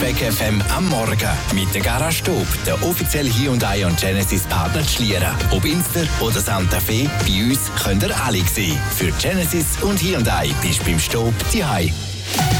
Track FM am Morgen mit der Garage Stub, der offizielle Hyundai und Genesis Partner Schlieren. Ob Inster oder Santa Fe, bei uns könnt ihr alle sehen. Für Genesis und Hyundai bist du beim Stub zu Hause.